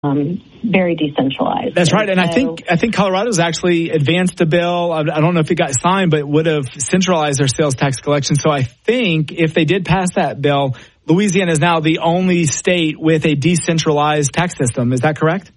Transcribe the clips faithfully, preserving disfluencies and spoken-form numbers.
um, very decentralized. That's right. And so, I think I think Colorado's actually advanced a bill. I don't know if it got signed, but would have centralized their sales tax collection. So I think if they did pass that bill, Louisiana is now the only state with a decentralized tax system. Is that correct?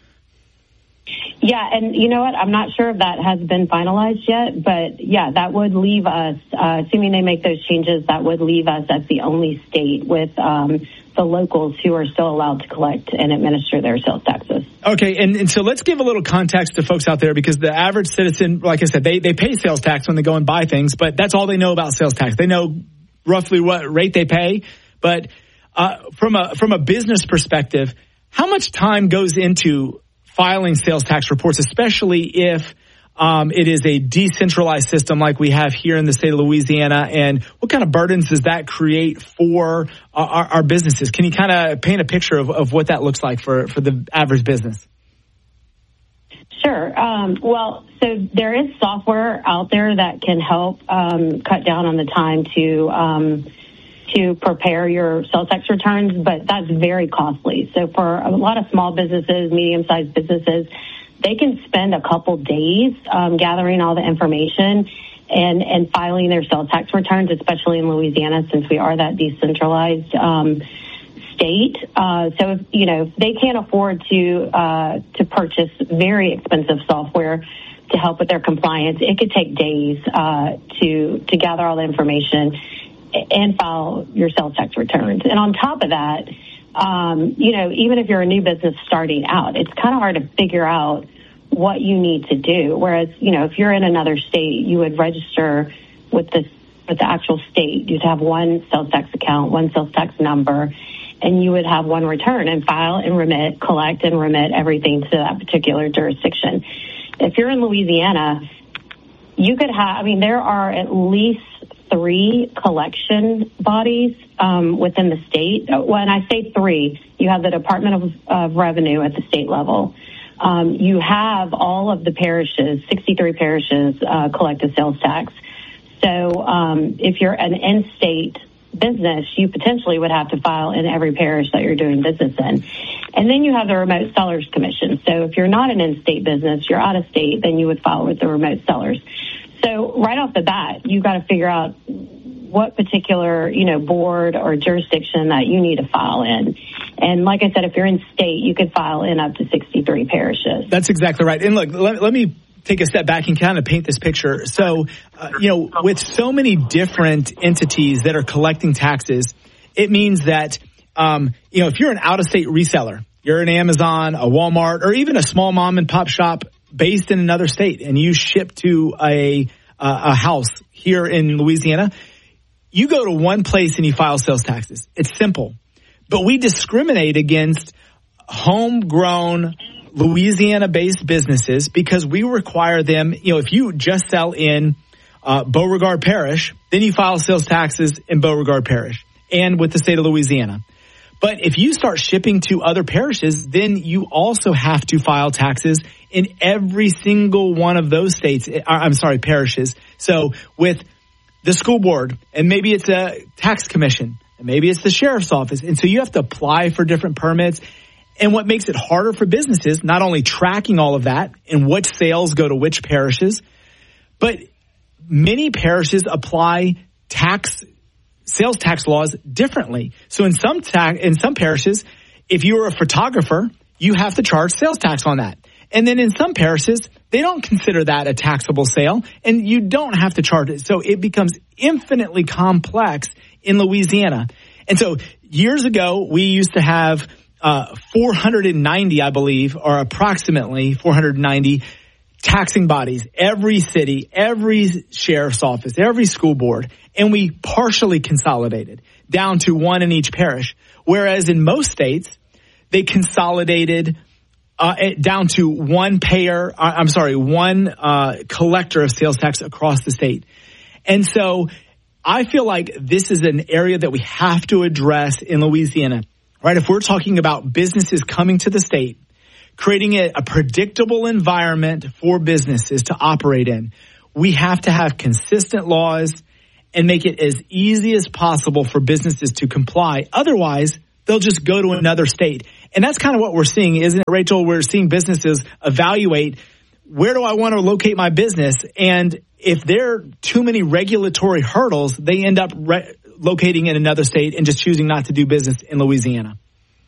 Yeah, and you know what? I'm not sure if that has been finalized yet, but yeah, that would leave us, uh, assuming they make those changes, that would leave us as the only state with um, the locals who are still allowed to collect and administer their sales taxes. Okay, and, and so let's give a little context to folks out there, because the average citizen, like I said, they, they pay sales tax when they go and buy things, but that's all they know about sales tax. They know roughly what rate they pay, but uh, from a from a business perspective, how much time goes into filing sales tax reports, especially if um, it is a decentralized system like we have here in the state of Louisiana? And what kind of burdens does that create for our, our businesses? Can you kind of paint a picture of, of what that looks like for, for the average business? Sure. Um, well, so there is software out there that can help um, cut down on the time to um, to prepare your sales tax returns, but that's very costly. So for a lot of small businesses, medium-sized businesses, they can spend a couple days um, gathering all the information and, and filing their sales tax returns, especially in Louisiana, since we are that decentralized um, state. Uh, so, if, you know, if they can't afford to uh, to purchase very expensive software to help with their compliance, it could take days uh, to to gather all the information and file your sales tax returns. And on top of that, um, you know, even if you're a new business starting out, it's kind of hard to figure out what you need to do. Whereas, you know, if you're in another state, you would register with the, with the actual state. You'd have one sales tax account, one sales tax number, and you would have one return and file and remit, collect and remit everything to that particular jurisdiction. If you're in Louisiana, you could have, I mean, there are at least three collection bodies um, within the state. When I say three, you have the Department of, of Revenue at the state level. Um, you have all of the parishes, sixty-three parishes, uh, collect a sales tax. So um, if you're an in-state business, you potentially would have to file in every parish that you're doing business in. And then you have the Remote Sellers Commission. So if you're not an in-state business, you're out of state, then you would file with the remote sellers. So right off the bat, you got to figure out what particular, you know, board or jurisdiction that you need to file in. And like I said, if you're in state, you could file in up to sixty-three parishes. That's exactly right. And look, let, let me take a step back and kind of paint this picture. So, uh, you know, with so many different entities that are collecting taxes, it means that, um, you know, if you're an out-of-state reseller, you're an Amazon, a Walmart, or even a small mom and pop shop based in another state, and you ship to a uh, a house here in Louisiana, you go to one place and you file sales taxes. It's simple. But we discriminate against homegrown Louisiana-based businesses because we require them, you know, if you just sell in uh, Beauregard Parish, then you file sales taxes in Beauregard Parish and with the state of Louisiana. But if you start shipping to other parishes, then you also have to file taxes in every single one of those states. I'm sorry, parishes. So with the school board, and maybe it's a tax commission, and maybe it's the sheriff's office. And so you have to apply for different permits. And what makes it harder for businesses, not only tracking all of that and which sales go to which parishes, but many parishes apply tax sales tax laws differently. So in some ta- in some parishes, if you are a photographer, you have to charge sales tax on that. And then in some parishes, they don't consider that a taxable sale, and you don't have to charge it. So it becomes infinitely complex in Louisiana. And so years ago, we used to have uh, four hundred ninety, I believe, or approximately four hundred ninety taxing bodies, every city, every sheriff's office, every school board, and we partially consolidated down to one in each parish. Whereas in most states, they consolidated uh, down to one payer, uh, I'm sorry, one uh, collector of sales tax across the state. And so I feel like this is an area that we have to address in Louisiana, right? If we're talking about businesses coming to the state, creating a, a predictable environment for businesses to operate in, we have to have consistent laws and make it as easy as possible for businesses to comply. Otherwise, they'll just go to another state. And that's kind of what we're seeing, isn't it, Rachel? We're seeing businesses evaluate, where do I want to locate my business? And if there are too many regulatory hurdles, they end up re- locating in another state and just choosing not to do business in Louisiana.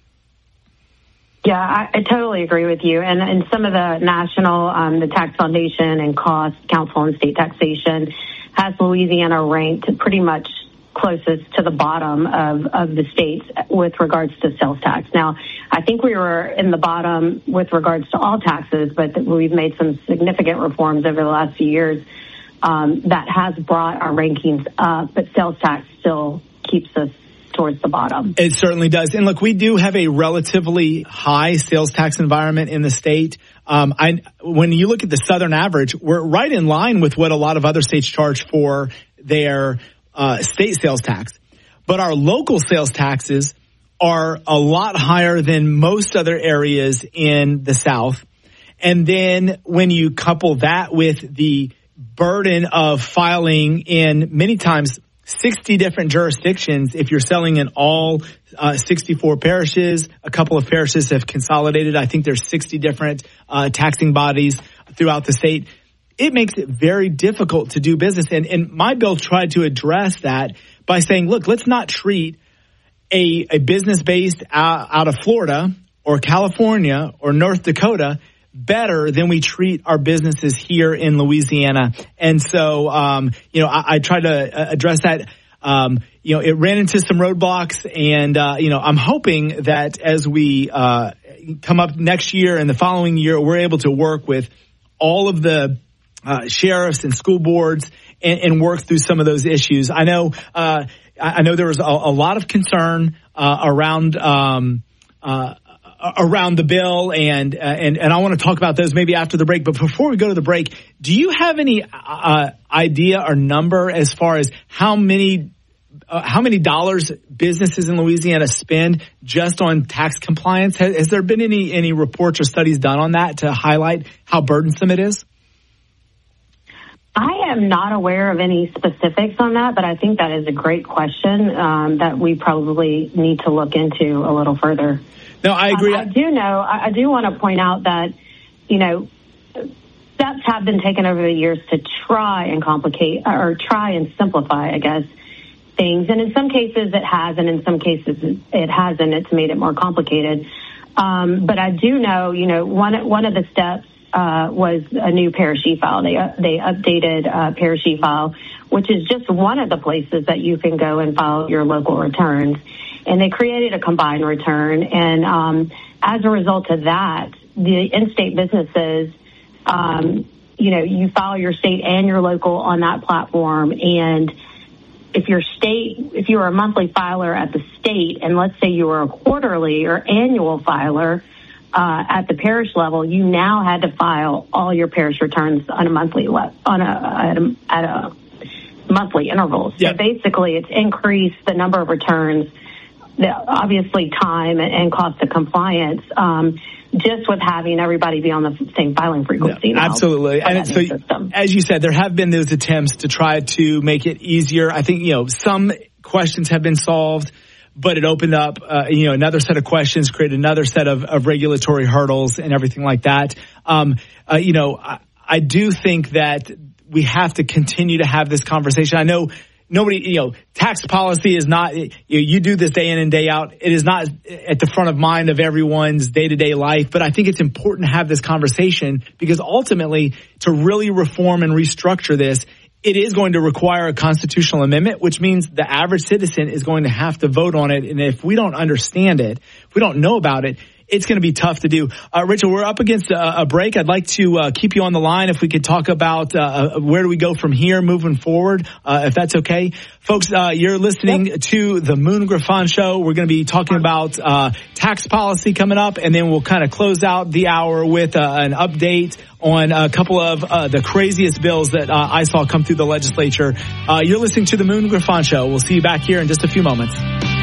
Yeah, I, I totally agree with you. And, and some of the national, um, the Tax Foundation and Cost Council on State Taxation has Louisiana ranked pretty much closest to the bottom of, of the states with regards to sales tax. Now, I think we were in the bottom with regards to all taxes, but we've made some significant reforms over the last few years um, that has brought our rankings up, but sales tax still keeps us towards the bottom. It certainly does. And look, we do have a relatively high sales tax environment in the state. Um, I, when you look at the Southern average, we're right in line with what a lot of other states charge for their uh, state sales tax. But our local sales taxes are a lot higher than most other areas in the South. And then when you couple that with the burden of filing in many times sixty different jurisdictions, if you're selling in all uh, sixty-four parishes, a couple of parishes have consolidated. I think there's sixty different uh, taxing bodies throughout the state. It makes it very difficult to do business. And, and my bill tried to address that by saying, look, let's not treat a, a business based out, out of Florida or California or North Dakota better than we treat our businesses here in Louisiana. And so, um, you know, I, I try to address that. Um, you know, it ran into some roadblocks, and, uh, you know, I'm hoping that as we uh, come up next year and the following year, we're able to work with all of the uh, sheriffs and school boards and, and work through some of those issues. I know, uh, I know there was a, a lot of concern uh, around, um, uh, around the bill, and, uh, and, and I want to talk about those maybe after the break. But before we go to the break, do you have any, uh, idea or number as far as how many, uh, how many dollars businesses in Louisiana spend just on tax compliance? Has, has there been any, any reports or studies done on that to highlight how burdensome it is? I am not aware of any specifics on that, but I think that is a great question um, that we probably need to look into a little further. No, I agree. Um, I do know, I, I do want to point out that, you know, steps have been taken over the years to try and complicate or try and simplify, I guess, things. And in some cases it has, and in some cases it hasn't. It's made it more complicated. Um, but I do know, you know, one, one of the steps uh, was a new parish e-file. They, uh, they updated uh, parish e-file, which is just one of the places that you can go and file your local returns. And they created a combined return. And um, as a result of that, the in-state businesses, um, you know, you file your state and your local on that platform. And if your state, if you were a monthly filer at the state, and let's say you were a quarterly or annual filer uh, at the parish level, you now had to file all your parish returns on a monthly le- on a at a, at a monthly interval. So yep. basically, it's increased the number of returns. The, obviously time and cost of compliance, um, just with having everybody be on the same filing frequency. Yeah, absolutely. And so, system. As you said, there have been those attempts to try to make it easier. I think, you know, some questions have been solved, but it opened up, uh, you know, another set of questions, created another set of, of regulatory hurdles and everything like that. Um, uh, you know, I, I do think that we have to continue to have this conversation. I know Nobody, you know, tax policy is not, you, you do this day in and day out. It is not at the front of mind of everyone's day-to-day life. But I think it's important to have this conversation because ultimately to really reform and restructure this, it is going to require a constitutional amendment, which means the average citizen is going to have to vote on it. And if we don't understand it, if we don't know about it, it's going to be tough to do. Uh, Rachel, we're up against a, a break. I'd like to uh, keep you on the line if we could talk about uh, where do we go from here moving forward, uh, if that's okay. Folks, uh, you're listening yep. to the Moon Griffon Show. We're going to be talking about uh, tax policy coming up, and then we'll kind of close out the hour with uh, an update on a couple of uh, the craziest bills that uh, I saw come through the legislature. Uh, you're listening to the Moon Griffon Show. We'll see you back here in just a few moments.